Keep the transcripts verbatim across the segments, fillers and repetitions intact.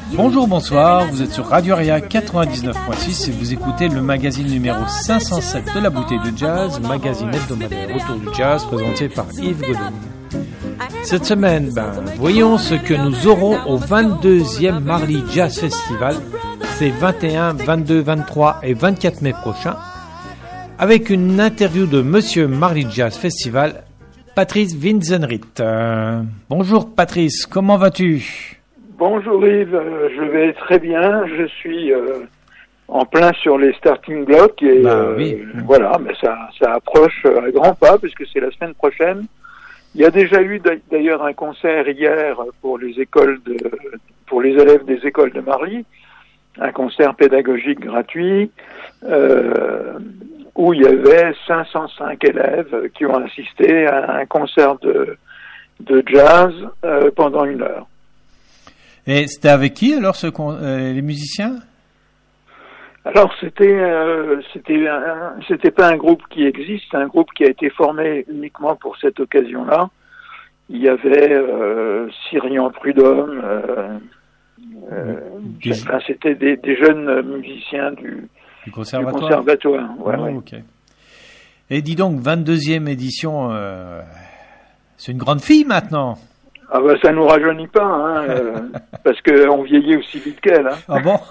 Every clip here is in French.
Bonjour, bonsoir, vous êtes sur Radio Aria quatre-vingt-dix-neuf point six et vous écoutez le magazine numéro cinq cent sept de la bouteille de jazz, magazine hebdomadaire autour du jazz présenté par Yves Godin. Cette semaine, ben, voyons ce que nous aurons au vingt-deuxième Marly Jazz Festival, c'est vingt et un, vingt-deux, vingt-trois et vingt-quatre mai prochains, avec une interview de Monsieur Marly Jazz Festival, Patrice Winzenried. Euh, bonjour Patrice, comment vas-tu ? Bonjour Yves, euh, je vais très bien, je suis euh, en plein sur les starting blocks et bah, oui. euh, voilà, mais ça, ça approche à grands pas puisque c'est la semaine prochaine. Il y a déjà eu d'ailleurs un concert hier pour les écoles de, pour les élèves des écoles de Marly, un concert pédagogique gratuit euh, où il y avait cinq cent cinq élèves qui ont assisté à un concert de, de jazz euh, pendant une heure. Et c'était avec qui alors ce con- euh, les musiciens ? Alors c'était euh, c'était un, c'était pas un groupe qui existe, c'est un groupe qui a été formé uniquement pour cette occasion-là. Il y avait euh, Cyrian Prudhomme, euh, euh, des... enfin, c'était des, des jeunes musiciens du, du conservatoire. Du conservatoire ouais, oh, ouais. Okay. Et dis donc, vingt-deuxième édition, euh, c'est une grande fille maintenant. Ah bah ça nous rajeunit pas, hein, euh, parce que on vieillit aussi vite qu'elle. Hein. Ah bon.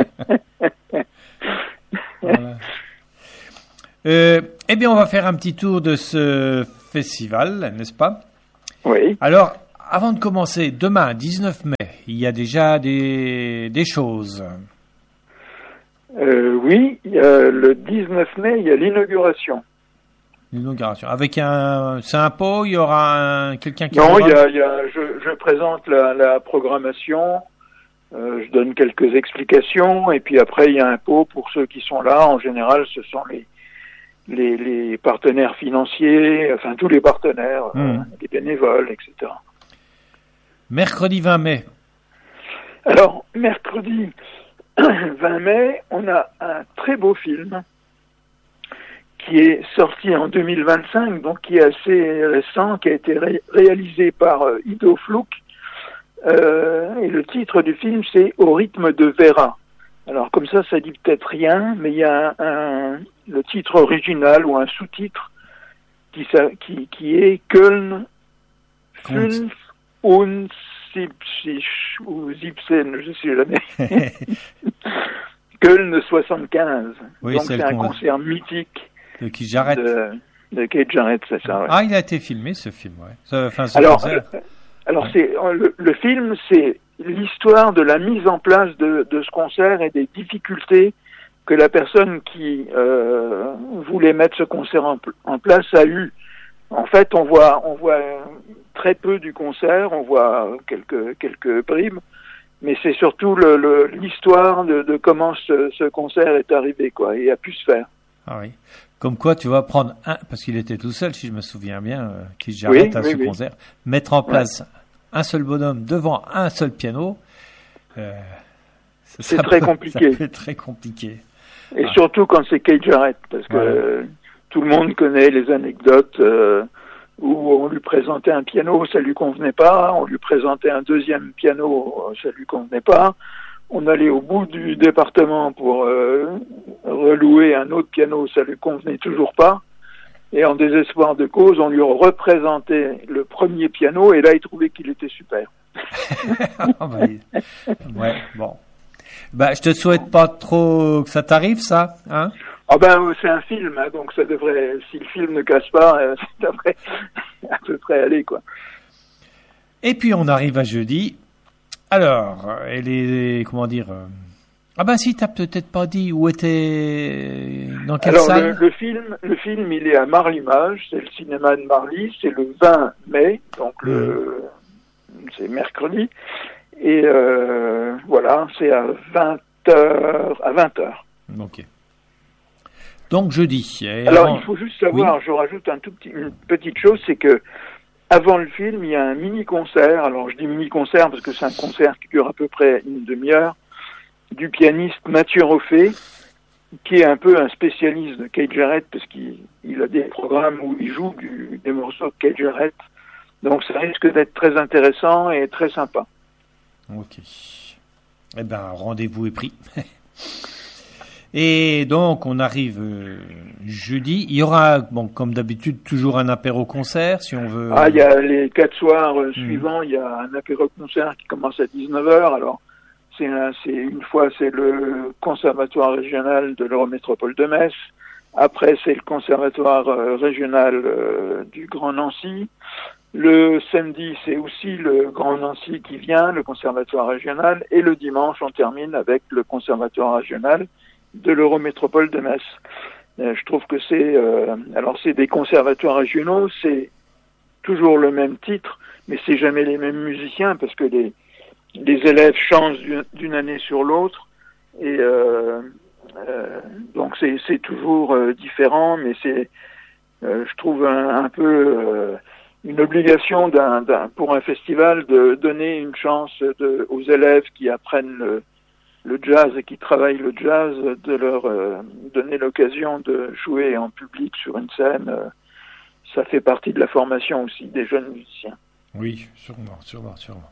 Voilà. Euh, eh bien, on va faire un petit tour de ce festival, n'est-ce pas ? Oui. Alors, avant de commencer, demain, dix-neuf mai, il y a déjà des, des choses. Euh, oui, euh, le dix-neuf mai, il y a l'inauguration. L'inauguration. Avec un, c'est un pot, il y aura un, quelqu'un qui... Non, il y a, il y a, je, je présente la, la programmation, euh, je donne quelques explications, et puis après il y a un pot pour ceux qui sont là. En général, ce sont les, les, les partenaires financiers, enfin tous les partenaires, mmh. euh, les bénévoles, et cetera. Mercredi vingt mai. Alors, mercredi vingt mai, on a un très beau film qui est sorti en deux mille vingt-cinq, donc qui est assez récent, qui a été ré- réalisé par euh, Ido Fluck. Euh, et le titre du film, c'est Au rythme de Vera. Alors comme ça, ça dit peut-être rien, mais il y a un, un, le titre original ou un sous-titre qui, qui, qui est Köln fünf und siebzig ou siebzehn, je ne sais jamais. Köln soixante-quinze. Oui, donc c'est, c'est un con... concert mythique. De Keith Jarrett. De, de Keith Jarrett, c'est ça. Ouais. Ah, il a été filmé ce film, ouais. Ce, enfin, ce alors, concert. euh, alors ouais. c'est le, le film, c'est l'histoire de la mise en place de, de ce concert et des difficultés que la personne qui euh, voulait mettre ce concert en, en place a eu. En fait, on voit, on voit très peu du concert, on voit quelques quelques bribes, mais c'est surtout le, le, l'histoire de, de comment ce, ce concert est arrivé, quoi, et a pu se faire. Ah oui. Comme quoi, tu vas prendre un, parce qu'il était tout seul, si je me souviens bien, euh, qui j'arrête oui, à oui, ce oui. concert, mettre en place ouais. un seul bonhomme devant un seul piano, euh, ça, c'est ça très peut, compliqué. Ça peut être très compliqué. Et ah. surtout quand c'est Keith Jarrett, parce que ouais. tout le monde connaît les anecdotes euh, où on lui présentait un piano, ça lui convenait pas, on lui présentait un deuxième piano, ça lui convenait pas. On allait au bout du département pour euh, relouer un autre piano, ça lui convenait toujours pas. Et en désespoir de cause, on lui représentait le premier piano et là, il trouvait qu'il était super. ouais, bon. Bah, je te souhaite pas trop que ça t'arrive, ça, hein? Ah ben, c'est un film, hein, donc ça devrait, si le film ne casse pas, euh, ça devrait à peu près aller, quoi. Et puis, on arrive à jeudi. Alors, elle est, comment dire, euh... ah ben si, t'as peut-être pas dit où était, dans quelle Alors, salle? le, le film, le film, il est à Marly-Mage, c'est le cinéma de Marly, c'est le vingt mai, donc mmh. le, c'est mercredi, et euh, voilà, c'est à vingt heures, à vingt heures. Ok. Donc jeudi. Et Alors, avant... il faut juste savoir, oui. je rajoute un tout petit, une petite chose, c'est que avant le film, il y a un mini-concert. Alors, je dis mini-concert parce que c'est un concert qui dure à peu près une demi-heure, du pianiste Mathieu Roffé, qui est un peu un spécialiste de Keith Jarrett parce qu'il il a des programmes où il joue du, des morceaux de Keith Jarrett. Donc, ça risque d'être très intéressant et très sympa. Ok. Eh ben, rendez-vous est pris. Et donc, on arrive euh, jeudi. Il y aura, bon, comme d'habitude, toujours un apéro-concert, si on veut. Ah, il y a les quatre soirs euh, Mmh. suivants, il y a un apéro-concert qui commence à dix-neuf heures. Alors, c'est, un, c'est une fois, c'est le Conservatoire régional de l'Eurométropole de Metz. Après, c'est le Conservatoire euh, régional euh, du Grand Nancy. Le samedi, c'est aussi le Grand Nancy qui vient, le Conservatoire régional. Et le dimanche, on termine avec le Conservatoire régional de l'Eurométropole de Metz. Euh, je trouve que c'est... Euh, alors, c'est des conservatoires régionaux, c'est toujours le même titre, mais c'est jamais les mêmes musiciens, parce que les, les élèves changent d'une, d'une année sur l'autre. Et euh, euh, donc, c'est, c'est toujours euh, différent, mais c'est, euh, je trouve, un, un peu... Euh, une obligation d'un, d'un, pour un festival de donner une chance de, aux élèves qui apprennent le, le jazz et qui travaillent le jazz, de leur euh, donner l'occasion de jouer en public sur une scène. Euh, ça fait partie de la formation aussi des jeunes musiciens. Oui, sûrement, sûrement, sûrement.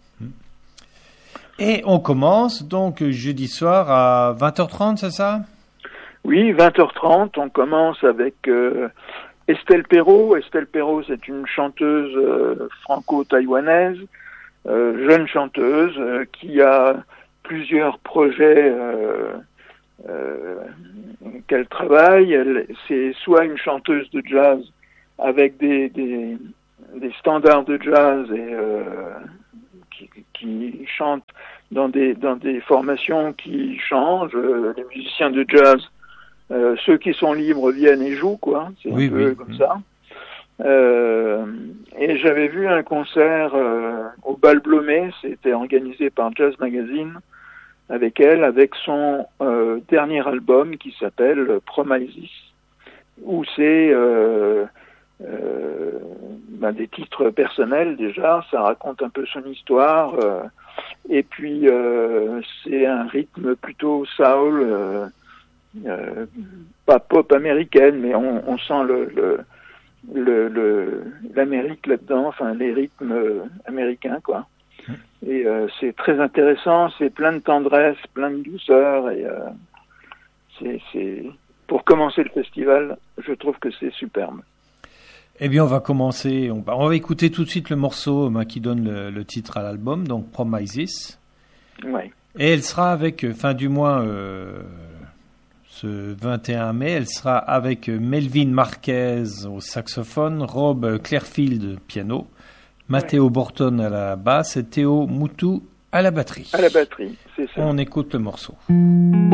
Et on commence donc jeudi soir à vingt heures trente, c'est ça? Oui, vingt heures trente, on commence avec... Euh, Estelle Perrault. Estelle Perrault, c'est une chanteuse euh, franco-taïwanaise, euh, jeune chanteuse, euh, qui a plusieurs projets euh, euh, qu'elle travaille. Elle, c'est soit une chanteuse de jazz avec des, des, des standards de jazz et euh, qui, qui chante dans des, dans des formations qui changent. Euh, les musiciens de jazz, Euh, ceux qui sont libres viennent et jouent, quoi. C'est oui, un peu oui. comme ça. Euh, et j'avais vu un concert euh, au Bal Blomet, c'était organisé par Jazz Magazine, avec elle, avec son euh, dernier album qui s'appelle Promises, où c'est euh, euh, ben, des titres personnels déjà, ça raconte un peu son histoire, euh, et puis euh, c'est un rythme plutôt soul, euh, Euh, pas pop américaine, mais on, on sent le, le, le, le l'Amérique là-dedans, enfin les rythmes euh, américains, quoi. Et euh, c'est très intéressant, c'est plein de tendresse, plein de douceur, et euh, c'est, c'est pour commencer le festival, je trouve que c'est superbe. Eh bien, on va commencer, on va, on va écouter tout de suite le morceau ben, qui donne le, le titre à l'album, donc Promises. Ouais. Et elle sera avec, fin du mois, euh, ce vingt et un mai, elle sera avec Melvin Marquez au saxophone, Rob Clairfield piano, Matteo ouais. Borton à la basse et Théo Moutou à la batterie. À la batterie, c'est ça. On écoute le morceau.